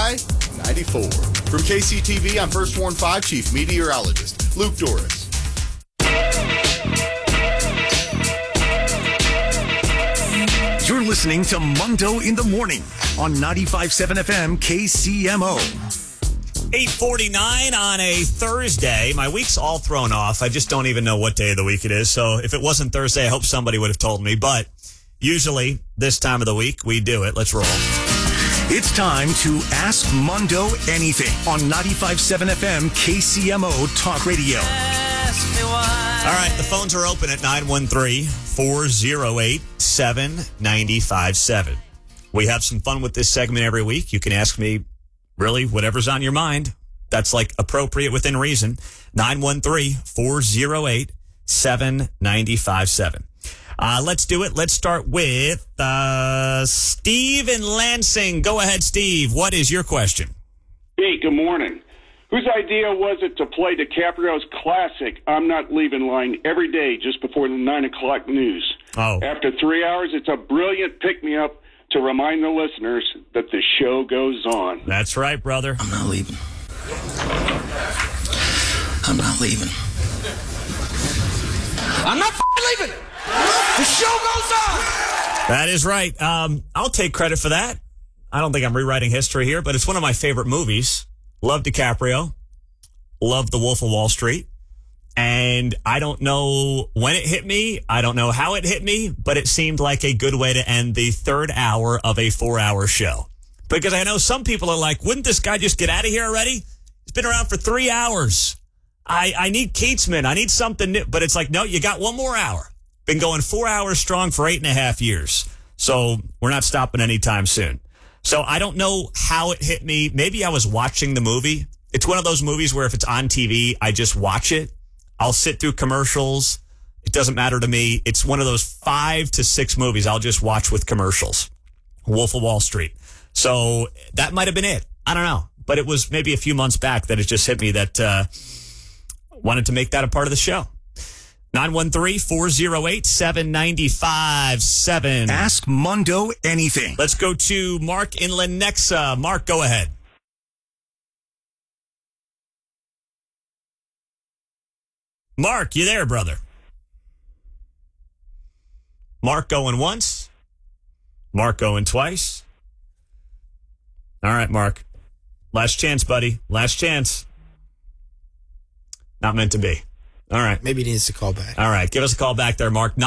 high 94. From KCTV, I'm First Warn 5 Chief Meteorologist Luke Doris. You're listening to Mundo in the Morning on 95.7 FM KCMO. 8:49 on a Thursday. My week's all thrown off. I just don't even know what day of the week it is. So if it wasn't Thursday, I hope somebody would have told me. But usually this time of the week, we do it. Let's roll. It's time to Ask Mundo Anything on 95.7 FM KCMO Talk Radio. All right, the phones are open at 913-408-7957. We have some fun with this segment every week. You can ask me really whatever's on your mind. That's like appropriate within reason. 913-408-7957. Let's do it. Let's start with Steve in Lansing. Go ahead, Steve. What is your question? Hey, good morning. Whose idea was it to play DiCaprio's classic, I'm Not Leaving line every day just before the 9 o'clock news? Oh. After 3 hours, it's a brilliant pick-me-up to remind the listeners that the show goes on. That's right, brother. I'm not leaving. I'm not leaving. I'm not leaving. The show goes on. That is right. I'll take credit for that. I don't think I'm rewriting history here, but it's one of my favorite movies. Love DiCaprio. Love The Wolf of Wall Street. And I don't know when it hit me. I don't know how it hit me, but it seemed like a good way to end the third hour of a 4-hour show. Because I know some people are like, wouldn't this guy just get out of here already? He's been around for 3 hours. I need Keatsman. I need something new. But it's like, no, you got one more hour. Been going 4 hours strong for 8.5 years. So we're not stopping anytime soon. So I don't know how it hit me. Maybe I was watching the movie. It's one of those movies where if it's on TV, I just watch it. I'll sit through commercials. It doesn't matter to me. It's one of those 5 to 6 movies I'll just watch with commercials. Wolf of Wall Street. So that might have been it. I don't know. But it was maybe a few months back that it just hit me that wanted to make that a part of the show. 913-408-7957. Ask Mundo Anything. Let's go to Mark in Lenexa. Mark, go ahead. Mark, you there, brother? Mark going once. Mark going twice. All right, Mark. Last chance, buddy. Last chance. Not meant to be. All right. Maybe he needs to call back. All right. Give us a call back there, Mark.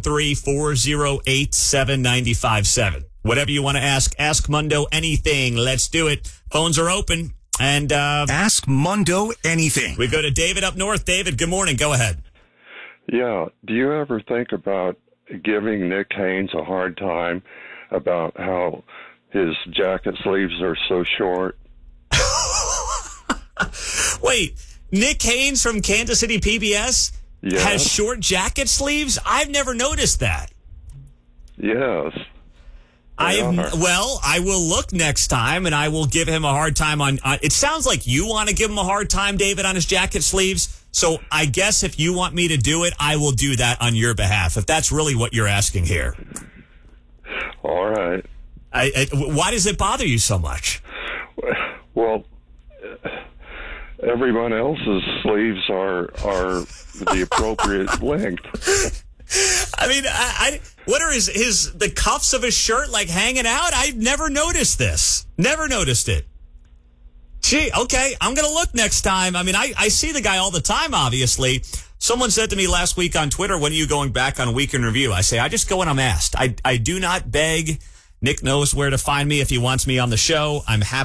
913-408-7957. Whatever you want to ask Mundo anything. Let's do it. Phones are open. And Ask Mundo Anything. We go to David up north. David, good morning. Go ahead. Yeah. Do you ever think about giving Nick Haynes a hard time about how his jacket sleeves are so short? Wait. Nick Haynes from Kansas City PBS has short jacket sleeves? I've never noticed that. Yes. Well, I will look next time, and I will give him a hard time on it sounds like you want to give him a hard time, David, on his jacket sleeves. So I guess if you want me to do it, I will do that on your behalf, if that's really what you're asking here. All right. Why does it bother you so much? Well, everyone else's sleeves are the appropriate length. I mean, what are the cuffs of his shirt like hanging out? I've never noticed this. Never noticed it. Gee, okay, I'm going to look next time. I mean, I see the guy all the time, obviously. Someone said to me last week on Twitter, when are you going back on Week in Review? I say, I just go when I'm asked. I do not beg. Nick knows where to find me if he wants me on the show. I'm happy.